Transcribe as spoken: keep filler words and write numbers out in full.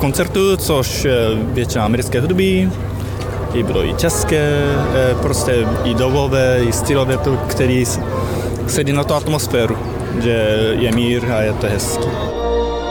koncertů, což je většina americké hudby, i bylo i české, prostě i dobové, i stylové, který sedí na tu atmosféru, že je mír a je to hezký.